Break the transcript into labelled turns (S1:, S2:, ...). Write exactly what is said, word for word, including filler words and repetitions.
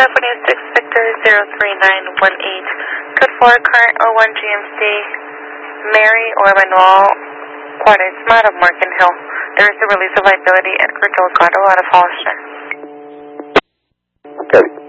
S1: Avenue, six Victor zero three nine one eight. Code four, current oh one G M C, Mary or Manuel Quaresma of Morgan Hill. There is a release of liability, Edgar Delgado out of Hollister.
S2: Okay.